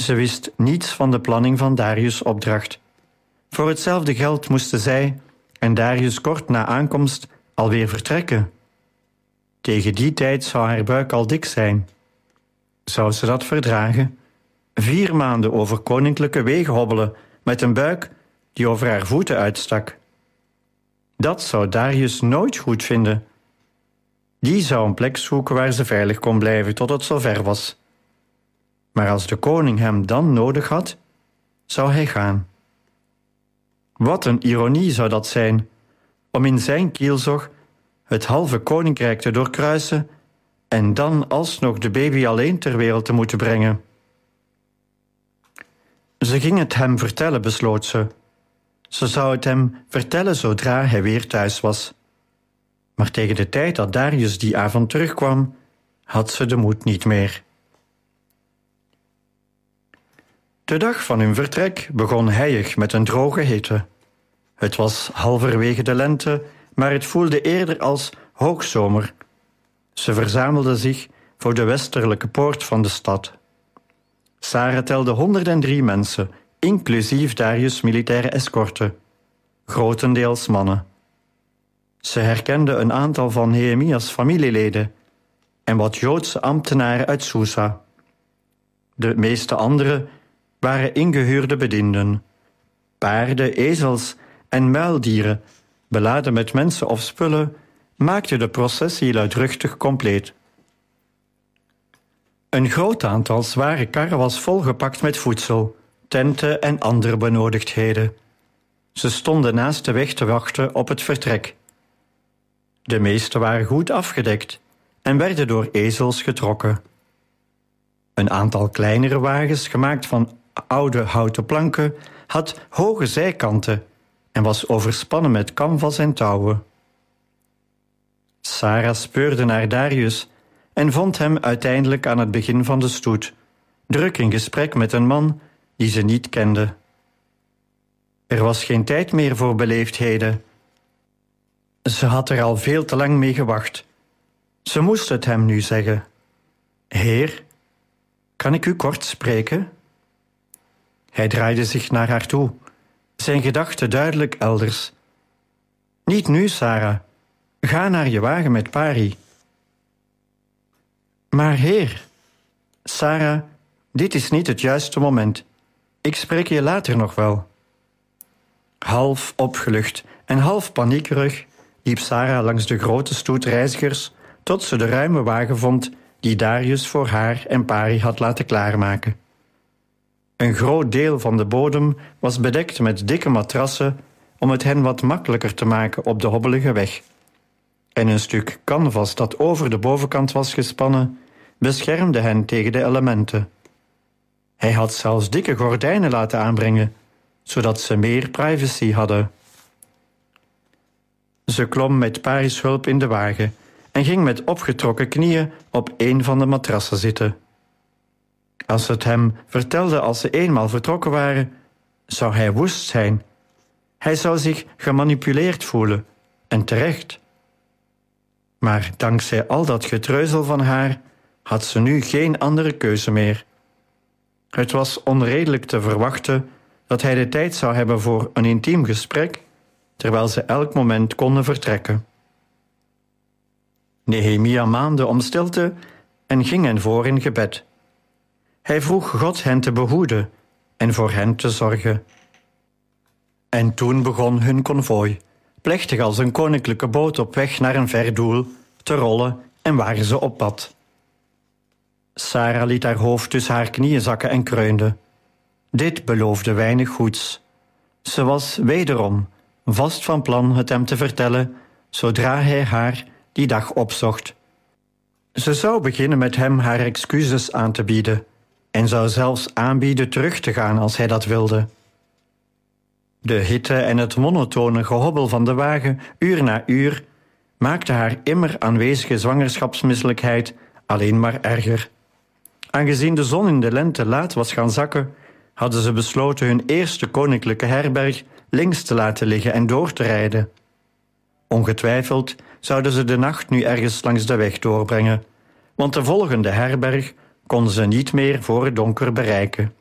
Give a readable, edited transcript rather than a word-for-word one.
Ze wist niets van de planning van Darius' opdracht. Voor hetzelfde geld moesten zij en Darius kort na aankomst alweer vertrekken. Tegen die tijd zou haar buik al dik zijn. Zou ze dat verdragen? 4 maanden over koninklijke wegen hobbelen met een buik die over haar voeten uitstak. Dat zou Darius nooit goed vinden. Die zou een plek zoeken waar ze veilig kon blijven tot het zover was. Maar als de koning hem dan nodig had, zou hij gaan. Wat een ironie zou dat zijn, om in zijn kielzog het halve koninkrijk te doorkruisen en dan alsnog de baby alleen ter wereld te moeten brengen. Ze ging het hem vertellen, besloot ze. Ze zou het hem vertellen zodra hij weer thuis was. Maar tegen de tijd dat Darius die avond terugkwam, had ze de moed niet meer. De dag van hun vertrek begon heilig met een droge hitte. Het was halverwege de lente, maar het voelde eerder als hoogzomer. Ze verzamelden zich voor de westelijke poort van de stad. Sarah telde 103 mensen, inclusief Darius' militaire escorte, grotendeels mannen. Ze herkende een aantal van Nehemia's familieleden en wat Joodse ambtenaren uit Susa. De meeste anderen waren ingehuurde bedienden. Paarden, ezels en muildieren, beladen met mensen of spullen, maakten de processie luidruchtig compleet. Een groot aantal zware karren was volgepakt met voedsel, tenten en andere benodigdheden. Ze stonden naast de weg te wachten op het vertrek. De meeste waren goed afgedekt en werden door ezels getrokken. Een aantal kleinere wagens, gemaakt van oude houten planken, had hoge zijkanten en was overspannen met canvas en touwen. Sarah speurde naar Darius en vond hem uiteindelijk aan het begin van de stoet, druk in gesprek met een man die ze niet kende. Er was geen tijd meer voor beleefdheden. Ze had er al veel te lang mee gewacht. Ze moest het hem nu zeggen. Heer, kan ik u kort spreken? Hij draaide zich naar haar toe, zijn gedachten duidelijk elders. Niet nu, Sarah. Ga naar je wagen met Pari. Maar heer, Sarah, dit is niet het juiste moment. Ik spreek je later nog wel. Half opgelucht en half paniekerig liep Sarah langs de grote stoet reizigers tot ze de ruime wagen vond die Darius voor haar en Pari had laten klaarmaken. Een groot deel van de bodem was bedekt met dikke matrassen om het hen wat makkelijker te maken op de hobbelige weg. En een stuk canvas dat over de bovenkant was gespannen, beschermde hen tegen de elementen. Hij had zelfs dikke gordijnen laten aanbrengen, zodat ze meer privacy hadden. Ze klom met Pari's hulp in de wagen en ging met opgetrokken knieën op een van de matrassen zitten. Als ze het hem vertelde als ze eenmaal vertrokken waren, zou hij woest zijn. Hij zou zich gemanipuleerd voelen, en terecht. Maar dankzij al dat getreuzel van haar had ze nu geen andere keuze meer. Het was onredelijk te verwachten dat hij de tijd zou hebben voor een intiem gesprek, terwijl ze elk moment konden vertrekken. Nehemia maande om stilte en ging hen voor in gebed. Hij vroeg God hen te behoeden en voor hen te zorgen. En toen begon hun konvooi, plechtig als een koninklijke boot op weg naar een ver doel, te rollen en waren ze op pad. Sarah liet haar hoofd tussen haar knieën zakken en kreunde. Dit beloofde weinig goeds. Ze was wederom vast van plan het hem te vertellen zodra hij haar die dag opzocht. Ze zou beginnen met hem haar excuses aan te bieden en zou zelfs aanbieden terug te gaan als hij dat wilde. De hitte en het monotone gehobbel van de wagen uur na uur maakte haar immer aanwezige zwangerschapsmisselijkheid alleen maar erger. Aangezien de zon in de lente laat was gaan zakken, hadden ze besloten hun eerste koninklijke herberg links te laten liggen en door te rijden. Ongetwijfeld zouden ze de nacht nu ergens langs de weg doorbrengen, want de volgende herberg konden ze niet meer voor het donker bereiken.